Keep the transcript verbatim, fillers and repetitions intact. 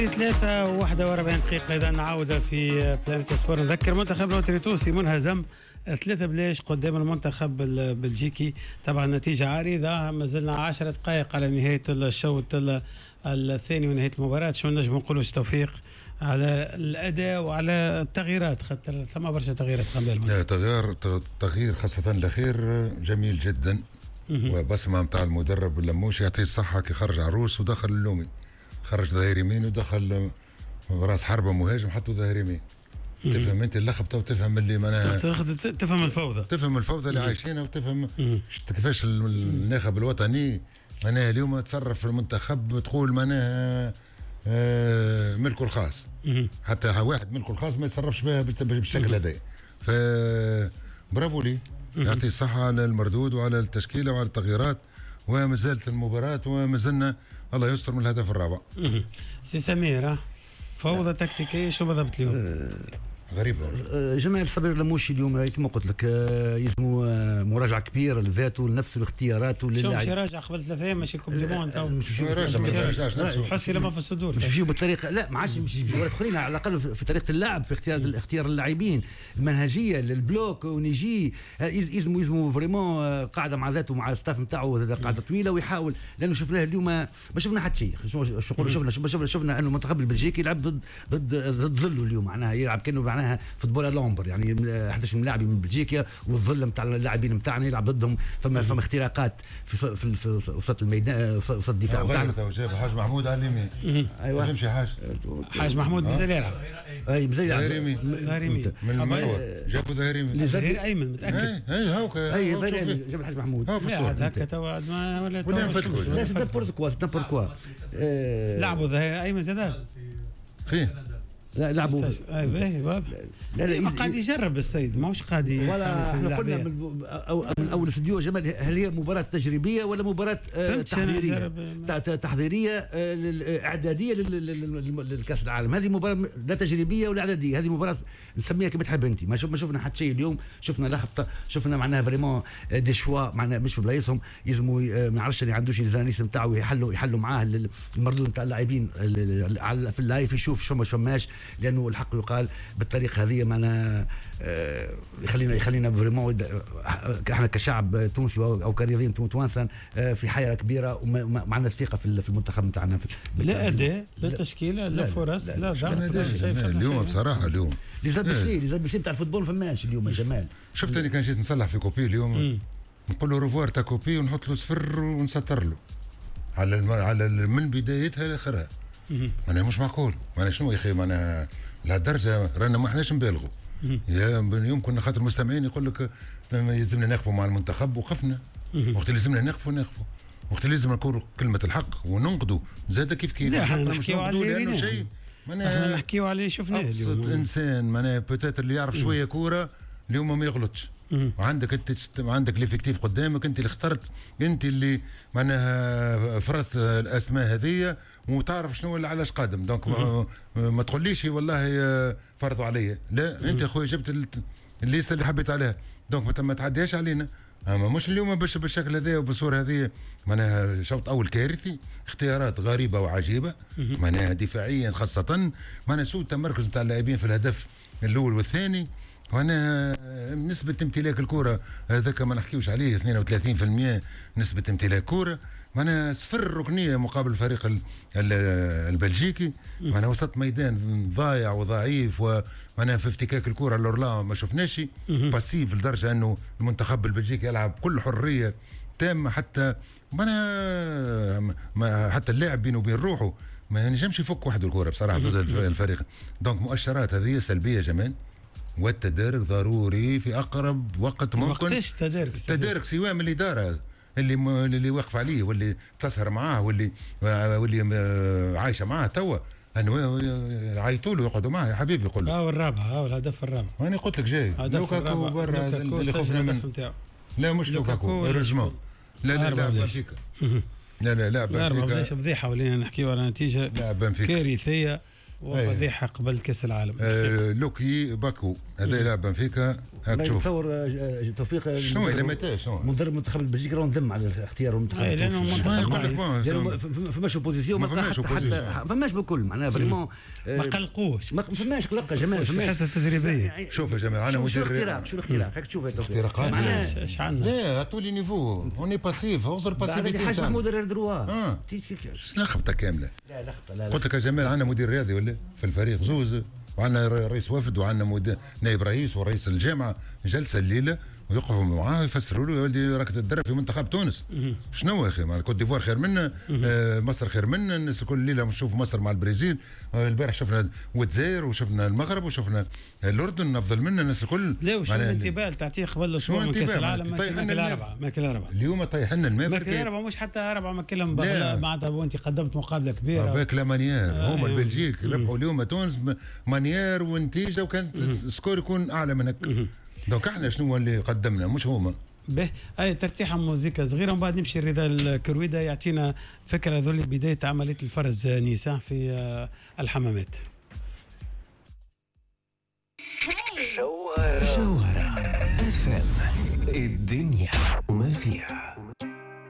ثلاثة وواحدة وأربعين دقيقة إذا نعاود في بلانيت سبور. نذكر منتخب الوطني التونسي منهزم ثلاثة بلاش قدام المنتخب البلجيكي. طبعا النتيجة عارضة، ما زلنا عشر دقائق على نهاية الشوط الثاني ونهاية المباراة. شو نجم نقولوا توفيق على الأداء وعلى التغييرات، خاطر ثم برشا تغييرات قبل. لا تغيير تغيير خاصة الأخير جميل جدا، وبصمة متاع المدرب اللموش يعطيه الصحة كي خرج عروس ودخل اللومي، خرج ظهير يمين ودخل راس حربة مهاجم حطوا ظهير يمين. تفهم انت اللقب تو، تفهم اللي معناها تفهم الفوضى، تفهم الفوضى اللي عايشينها، وتفهم كيفاش الناخب الوطني معناها اليوم تصرف في المنتخب تقول معناها آه ملكه الخاص. حتى واحد ملكه الخاص ما يتصرفش بها بالشكل هذا. ف برافو لي، يعطي الصحة على المردود وعلى التشكيلة وعلى التغييرات، وما زالت المباراة وما زلنا الله يستر من الهدف الرابع. سي سمير، فوضى تكتيكية شو بالضبط اليوم؟ أه غريبة. أه جمال صبري لموشي اليوم كما قلت لك أه يلزموا أه مراجعة كبيرة لذاته لنفسه لاختياراته للاعب. شو مش راجع قبل ثلاث ايام ماشي كوب دي موند او مش راجع ما يراجعش نفسه، حسي لما في الصدور مش يجيو بالطريقة، لا ما عادش مش يجيو اخرين، على الاقل في طريقة اللعب، في اختيار اختيار اللاعبين، المنهجية للبلوك ونيجي يلزموا يلزموا فريمون قاعدة مع ذاته مع الستاف نتاعو قاعدة طويلة ويحاول، لأنه شفناه اليوم ما شفنا حتى شيء. شو نقولوا شفنا شفنا شفنا انه المنتخب البلجيكي يلعب ضد ضد ضد ظله اليوم، معناها يلعب كانه معناها فوتبول لومبر، يعني احد عشر لاعب من بلجيكا والظل نتاع اللاعبين نتاعنا يلعب ضدهم. فما فما اختراقات في في, في وسط الميدان وسط الدفاع نتاعنا. جاب حاج محمود على اليمين. ايوه يمشي حاج حاج محمود مازال يلعب. اي مازال يلعب ظهير يمين ظهير يمين من المنور، جابوا ظهير يمين ظهير ايمن متاكد. اي اي هاوك اي ظهير يمين جاب الحاج محمود. ها في الصوره هكا توا ما ولا ولا نفتكوا لا سي نابورت كوا سي نابورت كوا لعبوا ظهير ايمن زاد فين؟ لا لعبوا اي باهي لا لا قاعد يجرب السيد، ماهوش قاعد ولا احنا قلنا من, أو من اول استوديو جمال، هل هي مباراه تجريبيه ولا مباراه تحضيريه تحضيريه اعداديه للكاس العالم؟ هذه مباراه لا تجريبيه ولا اعداديه، هذه مباراه نسميها كما تحب انت. ما شوف ما شفنا حتى شيء اليوم، شفنا لخبطه، شفنا معناها فريمون دي شوا معناها مش في بلايصهم، يلزموا ما نعرفش اللي عندوش الزانيس نتاعو يحلوا يحلوا معاه المردود نتاع اللاعبين في اللايف، يشوف شو ما فماش، لانه الحق يقال بالطريقه هذه معنا آه يخلينا يخلينا فريمون احنا كشعب تونسي او كرياضيين توانسه آه في حيره كبيره، ومعنا الثقه في المنتخب نتاعنا. لا اداء لا تشكيله لا فرص لا ضغط. اليوم بصراحه اليوم لي زابسي لي زابسي نتاع الفوتبول فماش اليوم يا جمال. شفت انا كان جيت نصلح في كوبي اليوم، نقول له روفوار تا كوبي ونحط له صفر ونسطر له على الم... على من بدايتها لاخرها. انا مش معقول، انا شنو يا اخي، انا لهالدرجه رانا ما احناش نبالغوا. يا اليوم كنا خاطر المستمعين يقول لك يلزمنا نقفوا مع المنتخب وقفنا، وقت اللي لازمنا نقفوا نقفوا، وقت اللي لازم نقول كلمه الحق وننقدوا زاد كيف كيف. لا احنا نحكيو على لانه شيء، احنا نحكيو على اللي شفناه اليوم. انسان معناها بوتيتر اللي يعرف شويه كوره اليوم ما يغلطش، وعندك انت عندك ليفيكتيف قدامك، انت اللي اخترت، انت اللي معناها فرضت الاسماء هذه وتعرف شنو اللي علاش قادم. دونك ما, ما تقوليش والله فرضوا عليا، لا انت اخويا جبت الليسته اللي حبيت عليها، دونك ما تعديهاش علينا. اما مش اليوم باش بالشكل هذا وبالصوره هذه، معناها شوط اول كارثي، اختيارات غريبه وعجيبه، معناها دفاعيا خاصه، معناها سوء التمركز نتاع اللاعبين في الهدف الاول والثاني، وانا نسبه امتلاك الكره هذاك ما نحكيوش عليه اثنين وثلاثين بالمئة نسبه امتلاك كره، معناها صفر ركنيه مقابل الفريق البلجيكي، معناها وسط ميدان ضايع وضعيف، ومعناها في افتكاك الكره لورلا ما شفناش باسيف لدرجه انه المنتخب البلجيكي يلعب بكل حريه تامه، حتى معناها حتى اللاعب بينه وبين روحه ما ينجمش يفك وحده الكره بصراحه ضد الفريق. دونك مؤشرات هذه سلبيه جمال، والتدارك ضروري في اقرب وقت ممكن. وقتاش تدارك؟ تدارك سواء من الاداره اللي م... اللي واقف عليه واللي تسهر معاه واللي واللي عايشه معاه توا، انه عيطوا له يقعدوا معاه يا حبيبي يقول له اه والرابعه اه الهدف الرابع. انا قلت لك جاي لوكاكو برا اللي خفنا منه. لا مش لوكاكو رجمون. لا لا لا بنفيكا لا لا لا بنفيكا فضيحه ولينا نحكيو على نتيجه لا بنفيكا كارثيه وفضيحه قبل كاس العالم. آه لوكي باكو هذا يلعب بنفيكا هاك تشوف. تصور توفيق شنو الى متى شنو مدرب منتخب البلجيكي راه ندم على اختيار المنتخب. لانه منتخب فماش اوبوزيسيون، ما فماش بكل معناها فريمون ما قلقوش، ما فماش قلق جمال، فماش حصه تدريبيه. شوف يا جمال انا مدير الاختراق، شو الاختراق هاك تشوف اختراقات معناها اش عندنا؟ لا تو لي نيفو اوني باسيف اوزر باسيفيتي. حاج محمود الردروا اه لخبطه كامله. لا لخبطه لا قلت لك يا جمال عندنا مدير رياضي ولا في الفريق زوز، وعندنا رئيس وفد، وعندنا نائب رئيس ورئيس الجامعه جلسه الليله ويقفوا معاه يفسروا له يا ولدي راك تدرب في منتخب تونس. شنو يا اخي مع كوت ديفوار خير منا، آه مصر خير منا، الناس كل ليله نشوف مصر مع البرازيل، آه البارح شفنا والجزائر وشفنا المغرب وشفنا الاردن افضل منا الناس الكل. لا وشو الانتباه اللي تعطيه قبل اسبوع من كاس العالم؟ ماكل اربعه ماكل اربعه اليوم طيح لنا الماء ماكل اربعه مش حتى اربعه ماكلهم معناتها وانت قدمت مقابله كبيره افيك لا مانيير. آه هما البلجيك ربحوا اليوم تونس مانيير ونتيجه وكانت سكور يكون اعلى من هكا. دونك احنا شنو اللي قدمنا مش هما. به اي ترتيحه موزيكا صغيره ومن بعد نمشي رضا الكرويده يعطينا فكره ذولي بدايه عمليه الفرز نيسان في الحمامات. جوهرة جوهرة اف ام الدنيا وما فيها.